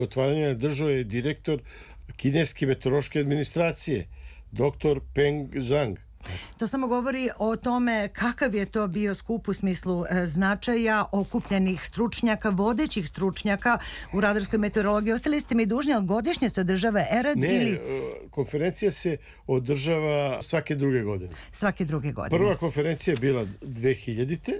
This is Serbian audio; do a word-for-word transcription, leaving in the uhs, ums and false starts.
Otvaranje držao je direktor kineske meteorološke administracije, doktor Peng Zhang. To samo govori o tome kakav je to bio skup u smislu e, značaja okupljenih stručnjaka, vodećih stručnjaka u radarskoj meteorologiji. Ostali ste mi dužni, ali godišnje se održava ERAD Ne, ili... e, konferencija se održava svake druge godine. Svake druge godine. Prva konferencija je bila dve hiljadite.